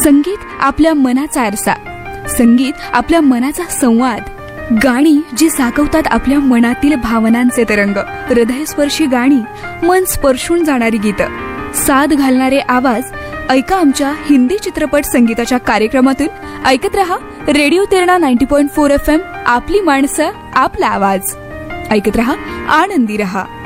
संगीत आपल्या मनाचा आरसा, संगीत आपल्या मनाचा संवाद, गाणी जी साकवतात आपल्या मनातील भावनांचे तरंग, हृदयस्पर्शी गाणी, मन स्पर्शून जाणारी गीतं, साद घालणारे आवाज. ऐका आमच्या हिंदी चित्रपट संगीताच्या कार्यक्रमातून. ऐकत रहा रेडिओ तेरणा 90.4 FM. आपली माणसं, आपला आवाज. ऐकत रहा, आनंदी रहा.